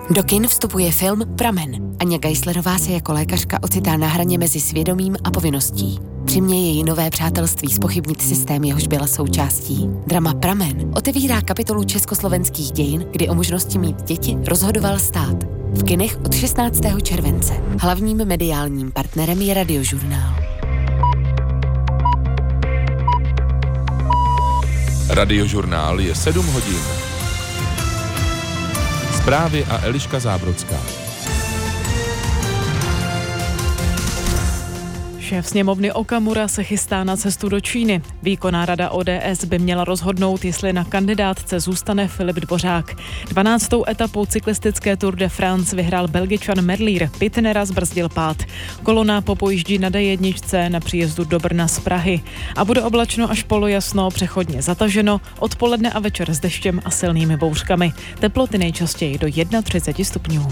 Do kin vstupuje film Pramen. Aňa Geislerová se jako lékařka ocitá na hraně mezi svědomím a povinností. Přiměje její nové přátelství zpochybnit systém, jehož byla součástí. Drama Pramen otevírá kapitolu československých dějin, kdy o možnosti mít děti rozhodoval stát. V kinech od 16. července. Hlavním mediálním partnerem je Radiožurnál. Radiožurnál je 7 hodin. Zprávy a Eliška Zábrodská. Šéf sněmovny Okamura se chystá na cestu do Číny. Výkonná rada ODS by měla rozhodnout, jestli na kandidátce zůstane Filip Dvořák. 12. etapu cyklistické Tour de France vyhrál Belgičan Merlier. Pitnera zbrzdil pád. Kolona popojíždí na D1 na příjezdu do Brna z Prahy. A bude oblačno až polojasno, přechodně zataženo, odpoledne a večer s deštěm a silnými bouřkami. Teploty nejčastěji do 31 stupňů.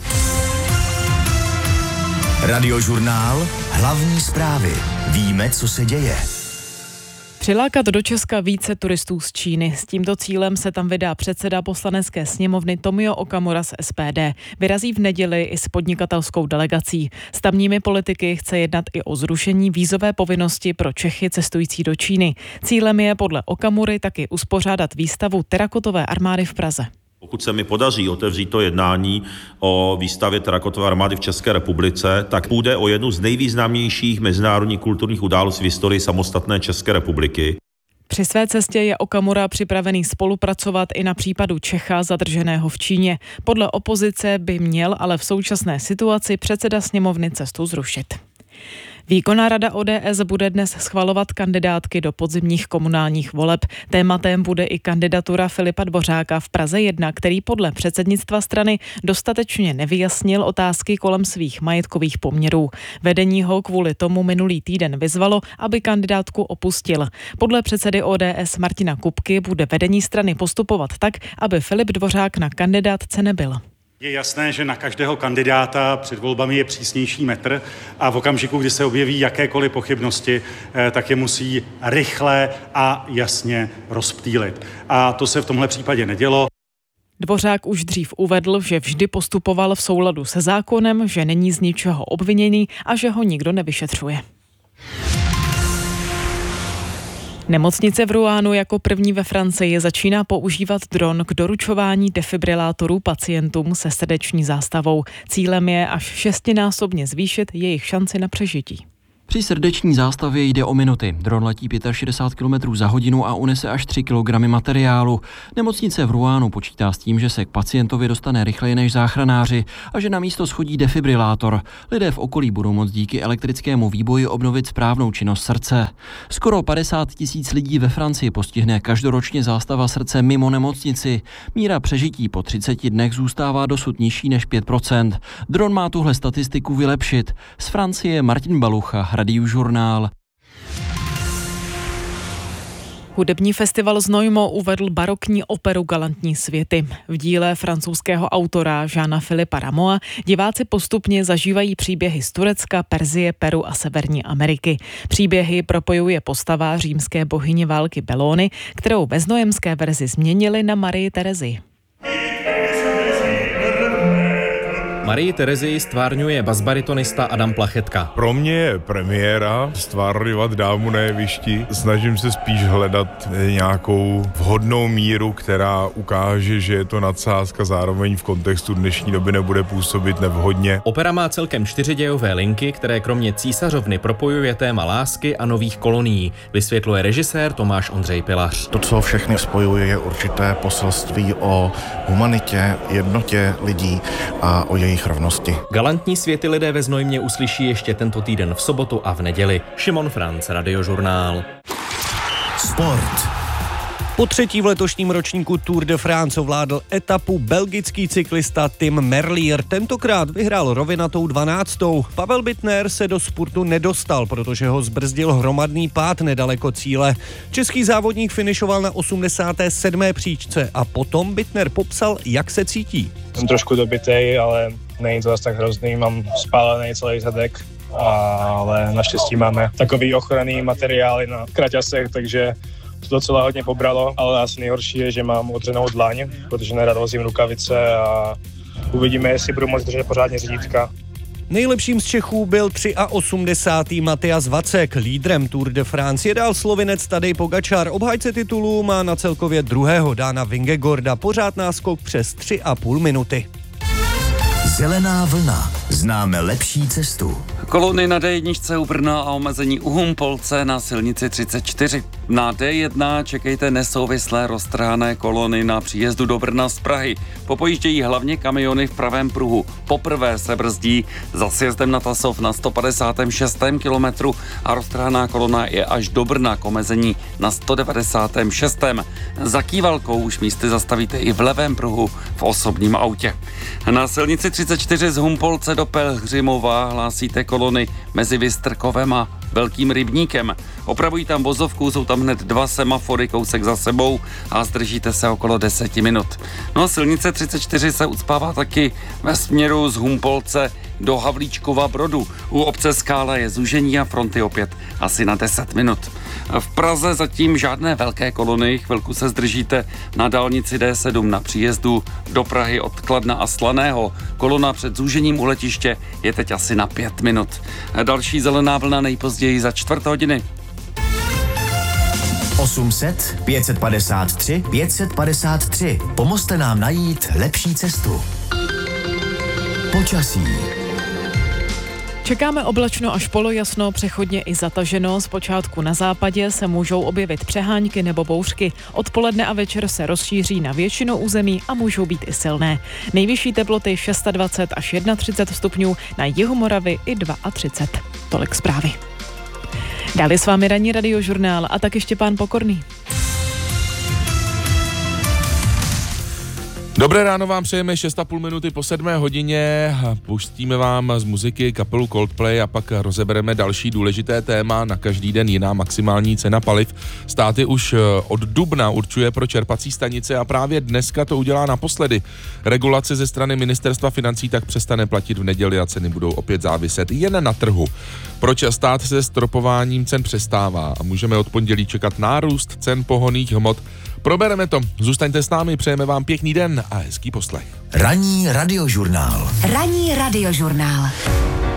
Radiožurnál, hlavní zprávy. Víme, co se děje. Přilákat do Česka více turistů z Číny. S tímto cílem se tam vydá předseda poslanecké sněmovny Tomio Okamura z SPD. Vyrazí v neděli i s podnikatelskou delegací. S tamními politiky chce jednat i o zrušení vízové povinnosti pro Čechy cestující do Číny. Cílem je podle Okamury taky uspořádat výstavu terakotové armády v Praze. Pokud se mi podaří otevřít to jednání o výstavě terakotové armády v České republice, tak půjde o jednu z nejvýznamnějších mezinárodních kulturních událostí v historii samostatné České republiky. Při své cestě je Okamura připravený spolupracovat i na případu Čecha zadrženého v Číně. Podle opozice by měl ale v současné situaci předseda sněmovny cestu zrušit. Výkonná rada ODS bude dnes schvalovat kandidátky do podzimních komunálních voleb. Tématem bude i kandidatura Filipa Dvořáka v Praze 1, který podle předsednictva strany dostatečně nevyjasnil otázky kolem svých majetkových poměrů. Vedení ho kvůli tomu minulý týden vyzvalo, aby kandidátku opustil. Podle předsedy ODS Martina Kupky bude vedení strany postupovat tak, aby Filip Dvořák na kandidátce nebyl. Je jasné, že na každého kandidáta před volbami je přísnější metr a v okamžiku, kdy se objeví jakékoliv pochybnosti, tak je musí rychle a jasně rozptýlit. A to se v tomhle případě nedělo. Dvořák už dřív uvedl, že vždy postupoval v souladu se zákonem, že není z ničeho obviněný a že ho nikdo nevyšetřuje. Nemocnice v Rouenu jako první ve Francii začíná používat dron k doručování defibrilátorů pacientům se srdeční zástavou. Cílem je až 6násobně zvýšit jejich šanci na přežití. Při srdeční zástavě jde o minuty. Dron letí 65 km za hodinu a unese až 3 kg materiálu. Nemocnice v Rouenu počítá s tím, že se k pacientovi dostane rychleji než záchranáři a že na místo schodí defibrilátor. Lidé v okolí budou moct díky elektrickému výboji obnovit správnou činnost srdce. Skoro 50 000 lidí ve Francii postihne každoročně zástava srdce mimo nemocnici. Míra přežití po 30 dnech zůstává dosud nižší než 5%. Dron má tuhle statistiku vylepšit. Z Francie Martin Balucha, Radiožurnál. Hudební festival Znojmo uvedl barokní operu Galantní světy. V díle francouzského autora Jeana Philippa Rameau diváci postupně zažívají příběhy z Turecka, Persie, Peru a Severní Ameriky. Příběhy propojuje postava římské bohyně války Belóny, kterou ve znojemské verzi změnili na Marii Terezii. Marii Terezii stvárňuje basbaritonista Adam Plachetka. Pro mě je premiéra stvárňovat dámu na jevišti. Snažím se spíš hledat nějakou vhodnou míru, která ukáže, že je to nadsázka, zároveň v kontextu dnešní doby nebude působit nevhodně. Opera má celkem 4 dějové linky, které kromě císařovny propojuje téma lásky a nových kolonií, vysvětluje režisér Tomáš Ondřej Pilař. To, co všechny spojuje, je určité poselství o humanitě, jednotě lidí a o jejich rovnosti. Galantní světy lidé ve Znojmě uslyší ještě tento týden v sobotu a v neděli. Šimon Franc, Radiožurnál. Sport. Po třetí v letošním ročníku Tour de France ovládl etapu belgický cyklista Tim Merlier. Tentokrát vyhrál rovinatou 12. Pavel Bittner se do spurtu nedostal, protože ho zbrzdil hromadný pád nedaleko cíle. Český závodník finišoval na 87. příčce a potom Bittner popsal, jak se cítí. Jsem trošku dobitej, ale není to zase tak hrozný, mám spálený celý zadek, ale naštěstí máme takový ochranný materiály na kraťasech, takže to docela hodně pobralo, ale asi nejhorší je, že mám otřenou dlaň, protože nerad vozím rukavice a Uvidíme, jestli budu moct držet pořádně řídítka. Nejlepším z Čechů byl 83. Matyas Vacek, lídrem Tour de France je dál Slovinec Tadej Pogačar. Obhájce titulu má na celkově druhého Dána Vingegorda, pořád náskok přes 3,5 minuty. Zelená vlna. Známe lepší cestu. Kolony na D1 u Brna a omezení u Humpolce na silnici 34. Na D1 čekejte nesouvislé roztrhané kolony na příjezdu do Brna z Prahy. Popojíždějí hlavně kamiony v pravém pruhu. Poprvé se brzdí za sjezdem na Tasov na 156. kilometru a roztrhaná kolona je až do Brna k omezení na 196. Za Kývalkou už místy zastavíte i v levém pruhu v osobním autě. Na silnici 34 z Humpolce do Pelhřimova hlásíte kolony mezi Vystrkovem a Velkým Rybníkem. Opravují tam vozovku, jsou tam hned 2 semafory kousek za sebou a zdržíte se okolo 10 minut. No a silnice 34 se ucpává taky ve směru z Humpolce do Havlíčkova Brodu. U obce Skála je zúžení a fronty opět asi na 10 minut. V Praze zatím žádné velké kolony, chvilku se zdržíte na dálnici D7 na příjezdu do Prahy od Kladna a Slaného. Kolona před zúžením u letiště je teď asi na 5 minut. Další zelená vlna nejpozději za 4 hodiny. 800 553 553. Pomozte nám najít lepší cestu. Počasí. Čekáme oblačno až polojasno, přechodně i zataženo. Zpočátku na západě se můžou objevit přehánky nebo bouřky. Odpoledne a večer se rozšíří na většinu území a můžou být i silné. Nejvyšší teploty 26 až 31 stupňů, na jihu Moravy i 32. Tolik zprávy. Dále s vámi ranní radiožurnál a tak ještě pán Pokorný. Dobré ráno vám přejeme 6,5 minuty po 7 hodině. Pustíme vám z muziky kapelu Coldplay a pak rozebereme další důležité téma. Na každý den jiná maximální cena paliv. Státy už od dubna určuje pro čerpací stanice a právě dneska to udělá naposledy. Regulace ze strany ministerstva financí tak přestane platit v neděli a ceny budou opět záviset jen na trhu. Proč stát se stropováním cen přestává a můžeme od pondělí čekat nárůst cen pohonných hmot? Probereme to. Zůstaňte s námi, přejeme vám pěkný den a hezký poslech. Ranní radiožurnál. Ranní radiožurnál.